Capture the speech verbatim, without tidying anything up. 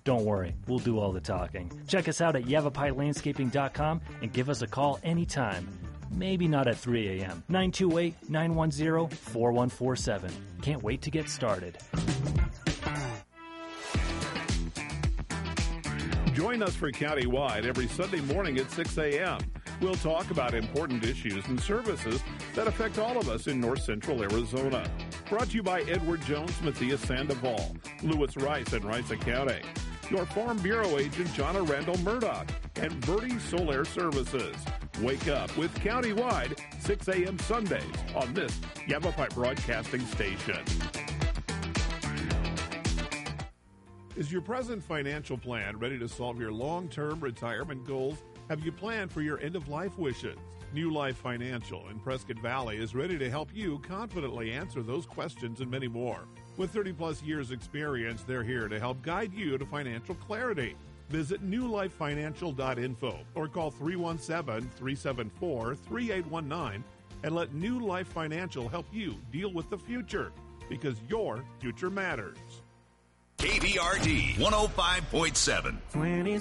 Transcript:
Don't worry, we'll do all the talking. Check us out at yavapai landscaping dot com and give us a call anytime. Maybe not at three a.m. nine two eight, nine one zero, four one four seven. Can't wait to get started. Join us for Countywide every Sunday morning at six a.m. We'll talk about important issues and services that affect all of us in north central Arizona. Brought to you by Edward Jones, Matthias Sandoval, Lewis Rice and Rice County, your Farm Bureau agent, Jonna Randall Murdoch, and Verde Solar Services. Wake up with Countywide, six a.m. Sundays on this Yavapai Broadcasting Station. Is your present financial plan ready to solve your long-term retirement goals? Have you planned for your end-of-life wishes? New Life Financial in Prescott Valley is ready to help you confidently answer those questions and many more. With thirty-plus years experience, they're here to help guide you to financial clarity. Visit new life financial dot info or call three one seven, three seven four, three eight one nine and let New Life Financial help you deal with the future, because your future matters. K V R D one oh five point seven.